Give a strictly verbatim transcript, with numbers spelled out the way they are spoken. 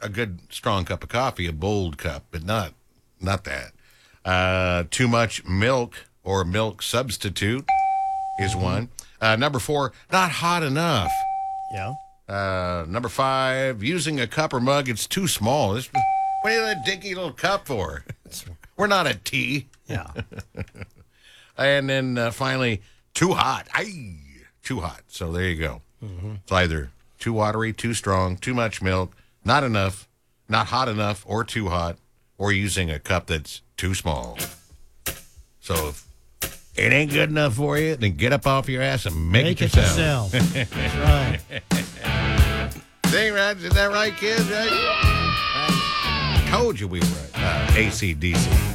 a good strong cup of coffee, a bold cup, but not not that. Uh, too much milk or milk substitute is one. Uh, number four, not hot enough. Yeah. Uh, number five, using a cup or mug, it's too small. It's, what do you need a dinky little cup for? We're not a tea. Yeah. And then uh, finally, too hot. Aye, too hot. So there you go. Mm-hmm. It's either too watery, too strong, too much milk, not enough, not hot enough, or too hot, or using a cup that's too small. So if it ain't good enough for you, then get up off your ass and make, Make it it yourself. yourself. That's right. Thing, right? Is that right, kids? Right? I told you we were right. Uh, A C D C.